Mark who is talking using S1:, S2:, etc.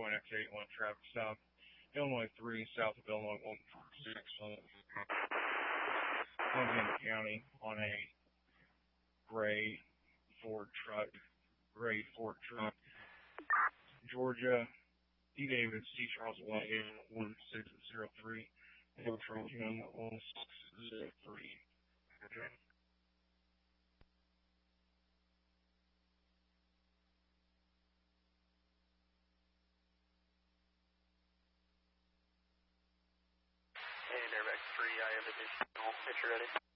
S1: going X81 traffic stop. Illinois 3, south of Illinois 146, Montana County on a gray Ford truck. Georgia, D. David, C. Charles Wagon, 1603, Hill Trojan, 1603. Okay.
S2: And Airback 3, I have additional. If you're ready.